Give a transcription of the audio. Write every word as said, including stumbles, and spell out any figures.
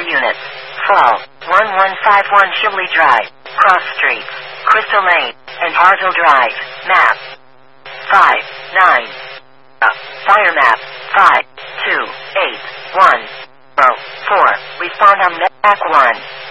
units. Fall, one one five one Chimley Drive, Cross Street, Crystal Lane, and Hartle Drive. Map five nine. Uh, fire map five two eight one zero four. Respond on map one.